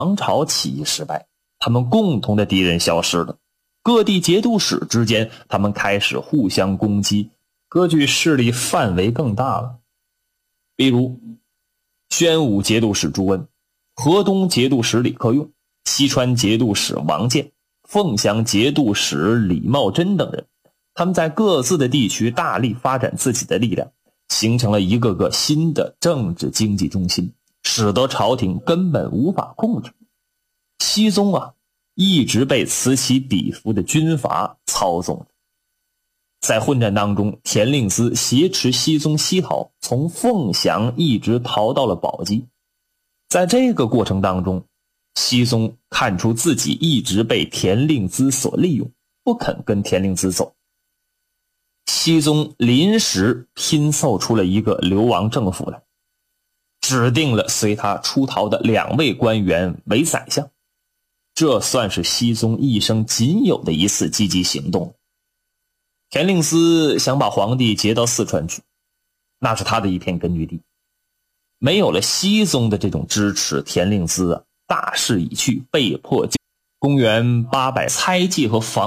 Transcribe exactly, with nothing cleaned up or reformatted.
唐朝起义失败，他们共同的敌人消失了，各地节度使之间他们开始互相攻击，割据势力范围更大了。比如宣武节度使朱温、河东节度使李克用、西川节度使王建、凤翔节度使李茂贞等人，他们在各自的地区大力发展自己的力量，形成了一个个新的政治经济中心，使得朝廷根本无法控制。熹宗啊，一直被此起彼伏的军阀操纵着。在混战当中，田令孜挟持熹宗西逃，从凤翔一直逃到了宝鸡。在这个过程当中，熹宗看出自己一直被田令孜所利用，不肯跟田令孜走。熹宗临时拼凑出了一个流亡政府来，指定了随他出逃的两位官员为宰相，这算是熹宗一生仅有的一次积极行动。田令孜想把皇帝劫到四川去，那是他的一片根据地。没有了熹宗的这种支持，田令孜啊，大势已去，被迫公元八百猜忌和防